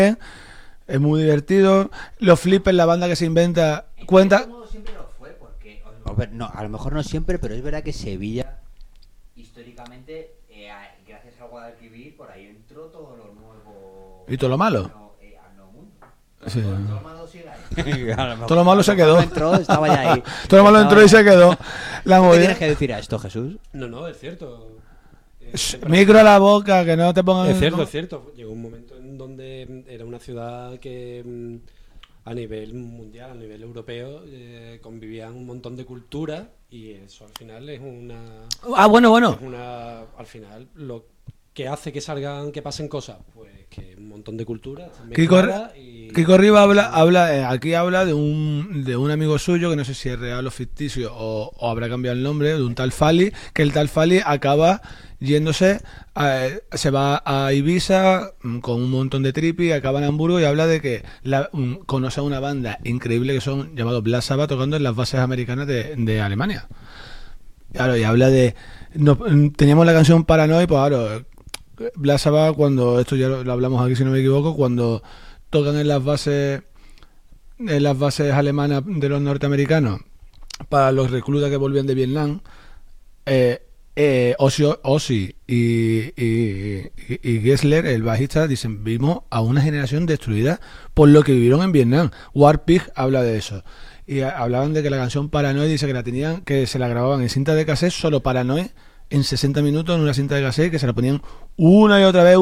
Es muy divertido. Los flippers, la banda que se inventa, cuenta. Siempre lo fue, porque no, a lo mejor no siempre, pero es verdad que Sevilla históricamente, gracias al Guadalquivir, por ahí entró todo lo nuevo. ¿Y todo lo malo? Al nuevo mundo. Sí. Todo lo malo sigue ahí. Todo lo malo se quedó. Entró, estaba ya ahí. Todo lo malo entró y se quedó. La ¿Qué movida. tienes que decir a esto, Jesús? No, es cierto. Micro a la boca, que no te pongan. Es cierto. Llegó un momento en donde era una ciudad que a nivel mundial, a nivel europeo, convivían un montón de culturas y eso al final es una... Bueno. Es al final, lo que hace que pasen cosas, pues que un montón de culturas están mezcladas y... Kiko Rivas aquí habla de un amigo suyo, que no sé si es real o ficticio o habrá cambiado el nombre, de un tal Fali, que el tal Fali acaba yéndose, se va a Ibiza con un montón de tripis, acaba en Hamburgo y habla de que conoce a una banda increíble que son llamados Black Sabbath tocando en las bases americanas de Alemania. Claro, y habla de... teníamos la canción Paranoid, pues claro, Black Sabbath, cuando esto ya lo hablamos aquí si no me equivoco, cuando tocan en las bases alemanas de los norteamericanos para los reclutas que volvían de Vietnam, Ozzy y Gessler, el bajista, dicen: vimos a una generación destruida por lo que vivieron en Vietnam. Warpig habla de eso. Y hablaban de que la canción Paranoid, dice que la tenían, que se la grababan en cinta de cassette, solo Paranoid, en 60 minutos en una cinta de cassette, que se la ponían una y otra vez.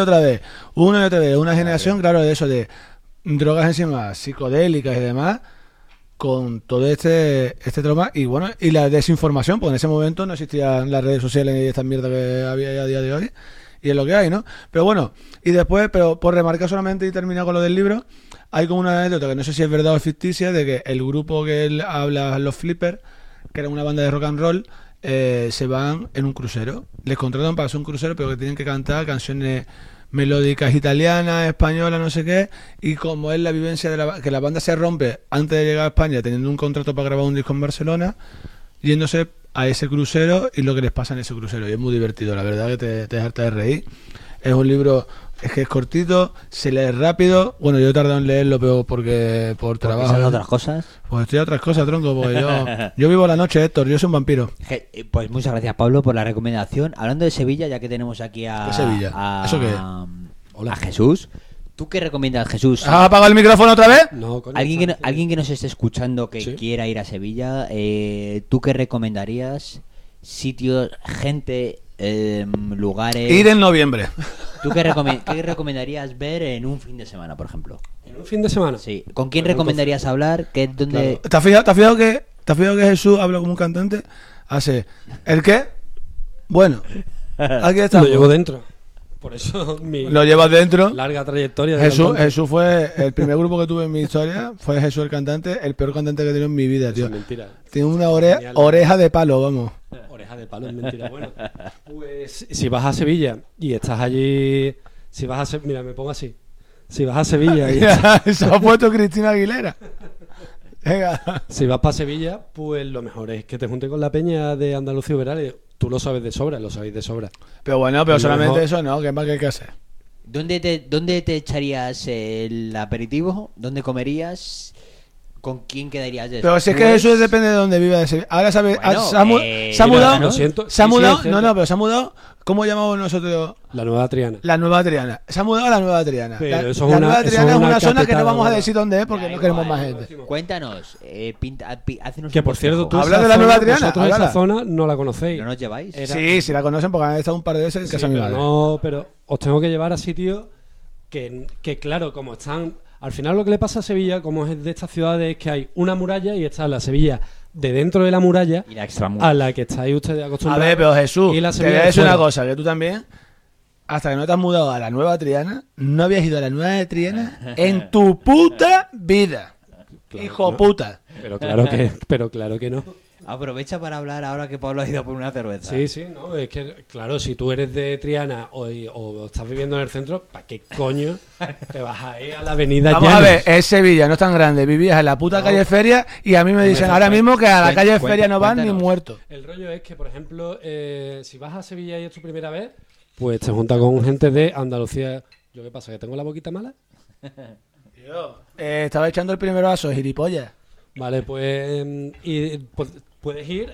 Una generación, claro, de eso, de drogas encima psicodélicas y demás, con todo este trauma y bueno, y la desinformación, porque en ese momento no existían las redes sociales y esta mierda que había a día de hoy, y es lo que hay, ¿no? Pero bueno, y después, pero por remarcar solamente y terminar con lo del libro, hay como una anécdota que no sé si es verdad o ficticia, de que el grupo que él habla, los Flippers, que era una banda de rock and roll, se van en un crucero, les contratan para hacer un crucero, pero que tienen que cantar canciones melódicas italianas, españolas, no sé qué, y como es la vivencia de que la banda se rompe antes de llegar a España, teniendo un contrato para grabar un disco en Barcelona, yéndose a ese crucero y lo que les pasa en ese crucero, y es muy divertido, la verdad que te deja de reír. Es un libro, es que es cortito, se lee rápido. Bueno, yo he tardado en leerlo, pero porque por trabajo. ¿Son otras cosas? Pues estoy a otras cosas, tronco, porque yo vivo la noche, Héctor, yo soy un vampiro. Pues muchas gracias, Pablo, por la recomendación. Hablando de Sevilla, ya que tenemos aquí ¿Qué Sevilla? ¿Eso qué es? A Jesús. ¿Tú qué recomiendas, Jesús? ¿Has apagado el micrófono otra vez? No, coño, alguien que nos esté escuchando que ¿sí? quiera ir a Sevilla, ¿tú qué recomendarías? Sitios, gente, lugares... Ir en noviembre. ¿Tú qué recomendarías ver en un fin de semana, por ejemplo? ¿En un fin de semana? Sí. ¿Con quién recomendarías hablar? ¿Dónde... Claro. ¿Te has fijado que Jesús habla como un cantante? Hace... ¿El qué? Bueno, aquí estamos. Lo llevo dentro. Por eso lo llevas dentro. Larga trayectoria. Jesús fue el primer grupo que tuve en mi historia. Fue Jesús el cantante, el peor cantante que he tenido en mi vida, tío. Eso es mentira. Tiene una oreja de palo, vamos. Oreja de palo, es mentira. Bueno, pues si vas a Sevilla y estás allí... Mira, me pongo así. Si vas a Sevilla y... Se ha puesto Cristina Aguilera. Venga. Si vas para Sevilla, pues lo mejor es que te juntes con la peña de Andalucía Uberales. Tú lo sabes de sobra, lo sabéis de sobra. Pero bueno, pero solamente mejor... eso no, ¿qué más que hay que hacer? ¿Dónde te echarías el aperitivo? ¿Dónde comerías? ¿Con quién quedarías después? Pero si es que eso depende de dónde viva. Ahora sabes, bueno, se ha mudado. Lo siento, se ha mudado. No, pero se ha mudado. ¿Cómo llamamos nosotros? La Nueva Triana. La Nueva Triana. Se ha mudado a la Nueva Triana. La Nueva Triana es una zona que no vamos a decir dónde es porque no queremos más gente. Cuéntanos, haznos que por cierto, tú habla de la Nueva Triana. Vosotros esa zona no la conocéis. ¿No nos lleváis? Sí, la conocen porque han estado un par de veces en casa de mi madre. No, pero os tengo que llevar a sitios que claro, como están... Al final lo que le pasa a Sevilla, como es de estas ciudades, es que hay una muralla y está la Sevilla de dentro de la muralla y la a la que estáis ustedes acostumbrados. A ver, pero Jesús, y la te voy a decir una cosa, que tú también, hasta que no te has mudado a la Nueva Triana, no habías ido a la Nueva Triana en tu puta vida. Claro, hijo no. Puta. Pero claro que no. Aprovecha para hablar ahora que Pablo ha ido por una cerveza. Sí, no, es que, claro, si tú eres de Triana o estás viviendo en el centro, ¿para qué coño te vas a ir a la avenida Vamos a ver, es Sevilla, no es tan grande. Vivías en la puta calle Feria y a mí me dicen ahora mismo que a la calle Feria no van ni muertos. El rollo es que, por ejemplo, si vas a Sevilla y es tu primera vez, pues te juntas con gente de Andalucía. ¿Yo qué pasa? ¿Que tengo la boquita mala? Tío, estaba echando el primer vaso, gilipollas. Vale, pues puedes ir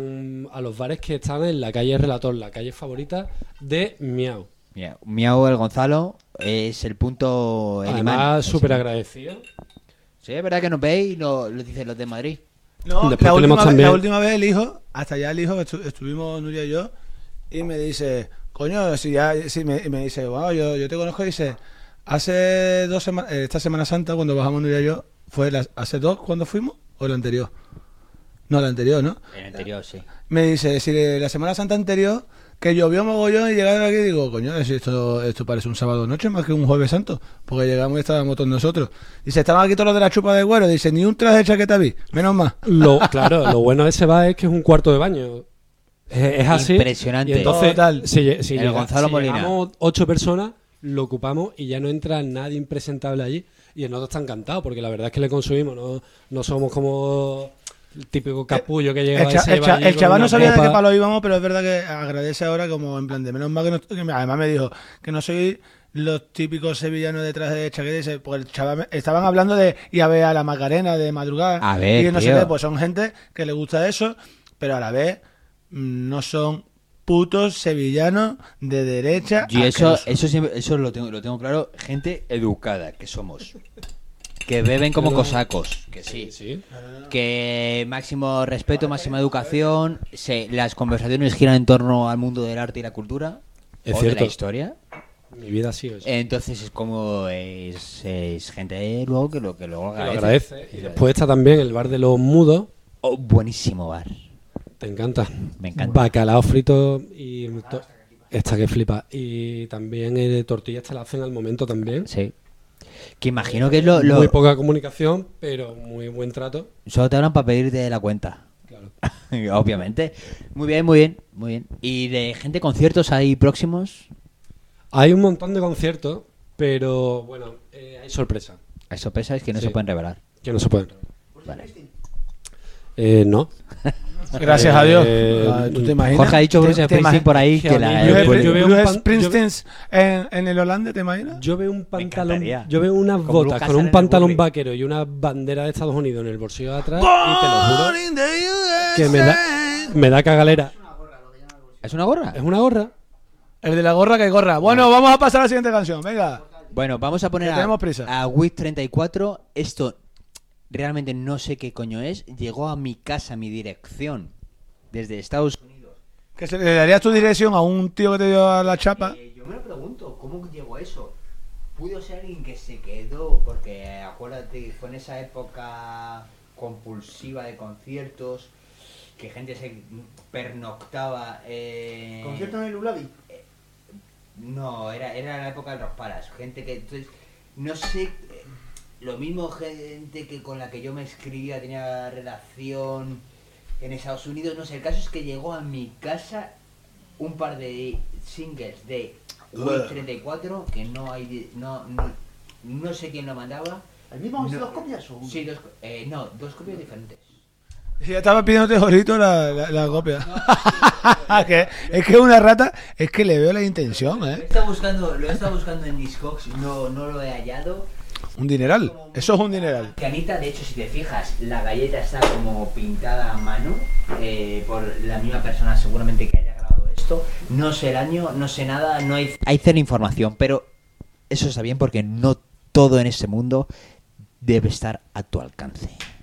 a los bares que están en la calle Relator, la calle favorita de Miau. Mira, Miau el Gonzalo es el punto... el imán. Además, súper agradecido. Sí, es verdad que nos veis y lo dicen los de Madrid. No, Después tenemos la también- última vez el hijo, hasta allá el hijo, estuvimos Nuria y yo, y me dice, coño, si me dice, wow, yo te conozco, y dice, hace 2 semanas, esta Semana Santa, cuando bajamos Nuria y yo, ¿fue hace 2 cuando fuimos? ¿O la anterior? No, la anterior, ¿no? El anterior, sí. Me dice, si la Semana Santa anterior, que llovió mogollón y llegaron aquí, digo, coño, si esto parece un sábado noche más que un jueves santo, porque llegamos y estábamos todos nosotros. Dice, estaban aquí todos los de la chupa de cuero, dice, ni un traje de chaqueta vi, menos más. Claro, lo bueno de ese bar es que es un cuarto de baño. Es así. Impresionante. Y entonces, Total. si Gonzalo Molina. llegamos 8 personas, lo ocupamos y ya no entra nadie impresentable allí. Y el nosotros está encantado, porque la verdad es que le consumimos, no somos como el típico capullo que llega El chaval no sabía de qué palo íbamos, pero es verdad que agradece ahora como en plan de menos mal que, además me dijo que no soy los típicos sevillanos detrás de chaqueta, dice, porque el chaval estaban hablando de ir a ver a la Macarena de madrugada A ver, y no sé tío. qué, pues son gente que le gusta eso, pero a la vez no son putos sevillanos de derecha. Y eso asquerosos. eso lo tengo claro, gente educada que somos. Que beben como cosacos, que sí. Sí. Que máximo respeto, máxima educación, las conversaciones giran en torno al mundo del arte y la cultura, Es o cierto. de la historia. Mi vida ha sido eso. Entonces es como es gente luego que luego Que lo agradece. agradece. Y después está también el bar de los mudos. Oh, buenísimo bar. Te encanta. Me encanta. Bacalao frito y... Esta que flipa. Y también tortillas te la hacen al momento también. Sí. Que imagino que es Muy poca comunicación, pero muy buen trato. solo te hablan para pedirte la cuenta. Claro. Obviamente. Muy bien, muy bien, muy bien. ¿Y de gente conciertos ahí próximos? Hay un montón de conciertos, pero bueno, hay sorpresa. Hay sorpresas que no Sí. se pueden revelar. Que no se pueden. Vale. No. Gracias a Dios. ¿Tú te imaginas? Jorge ha dicho Bruce ¿Te Springsteen por ahí que que a mí la yo veo- Bruce yo veo un pan- Springsteen en el Holanda, ¿te imaginas? Yo veo un pantalón, encantaría. yo veo unas Como botas Lucas con en un el pantalón Burley. vaquero y una bandera de Estados Unidos en el bolsillo de atrás y te lo juro Born in the USA. que me da cagalera. ¿Es una gorra? ¿Es una gorra? El de la gorra que gorra. Bueno, vamos a pasar a la siguiente canción. Venga. Bueno, vamos a poner Que tenemos prisa. a WIT 34. Esto realmente no sé qué coño es. Llegó a mi casa, mi dirección, desde Estados Unidos. Que se le darías tu dirección a un tío que te dio a la chapa. Yo me lo pregunto, ¿cómo llegó eso? Pudo ser alguien que se quedó, porque acuérdate, fue en esa época compulsiva de conciertos, que gente se pernoctaba. ¿Concierto en el Ulabi? No, era la época del Rock Palas. Gente que, entonces, no sé, lo mismo gente que con la que yo me escribía tenía relación en Estados Unidos, no sé, el caso es que llegó a mi casa un par de singles de Wave 34 que no hay, no sé quién lo mandaba. ¿El mismo No. 2 copias o uno? Sí, dos copias diferentes. Y ya estaba pidiéndote Jorito la copia. es que es una rata, es que le veo la intención, Lo he estado buscando en Discogs, no lo he hallado. Un dineral. Eso es un dineral. Que Anita, de hecho, si te fijas, la galleta está como pintada a mano por la misma persona seguramente que haya grabado esto. No sé el año, no sé nada, no hay cero información, pero eso está bien porque no todo en este mundo debe estar a tu alcance.